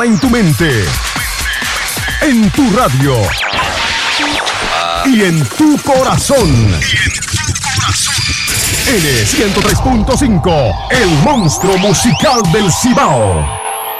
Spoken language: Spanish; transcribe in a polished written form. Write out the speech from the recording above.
En tu mente, en tu radio y en tu corazón. N103.5, el monstruo musical del Cibao.